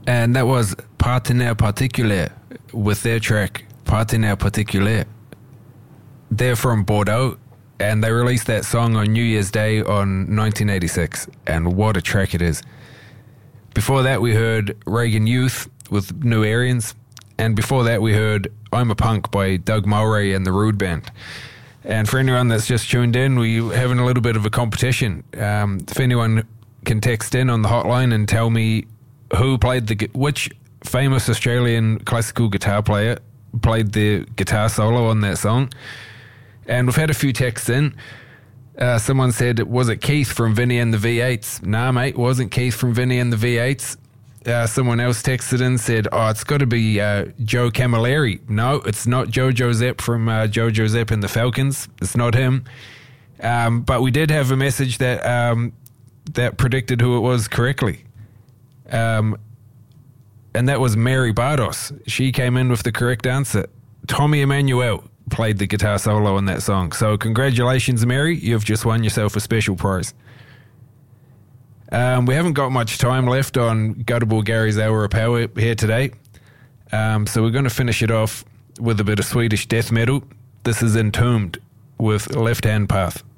And that was Partenaire Particulier with their track Partenaire Particulier. They're from Bordeaux, and they released that song on New Year's Day on 1986, and what a track it is. Before that we heard Reagan Youth with New Aryans, and before that we heard I'm a Punk by Doug Mulray and the Rude Band. And for anyone that's just tuned in, we're having a little bit of a competition. If anyone can text in on the hotline and tell me which famous Australian classical guitar player played the guitar solo on that song. And we've had a few texts in. Someone said, was it Keith from Vinny and the V8s? Nah, mate, it wasn't Keith from Vinny and the V8s. Someone else texted in and said, it's got to be Joe Camilleri. No, it's not Jojo Zepp from Jojo Zepp and the Falcons. It's not him. But we did have a message that that predicted who it was correctly. And that was Mary Bardos. She came in with the correct answer. Tommy Emmanuel played the guitar solo on that song. So congratulations, Mary. You've just won yourself a special prize. We haven't got much time left on Gutterball Gary's Hour of Power here today. So we're going to finish it off with a bit of Swedish death metal. This is Entombed with Left Hand Path.